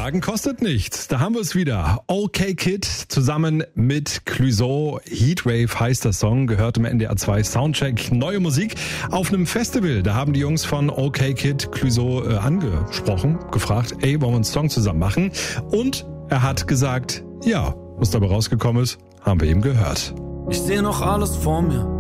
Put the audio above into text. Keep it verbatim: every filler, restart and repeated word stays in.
sagen, kostet nichts. Da haben wir es wieder. Okay Kid zusammen mit Clouseau. Heatwave heißt der Song, gehört im N D R zwei Soundcheck. Neue Musik auf einem Festival. Da haben die Jungs von Okay Kid Clouseau äh, angesprochen, gefragt, ey, wollen wir einen Song zusammen machen? Und er hat gesagt, ja, was dabei rausgekommen ist, haben wir eben gehört. Ich sehe noch alles vor mir.